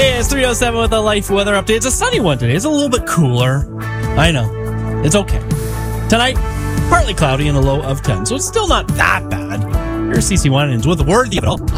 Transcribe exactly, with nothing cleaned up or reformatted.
Hey, it's three oh seven with a Life Weather Update. It's a sunny one today. It's a little bit cooler. I know. It's okay. Tonight, partly cloudy and a low of ten, so it's still not that bad. Here's C C Winans with a word.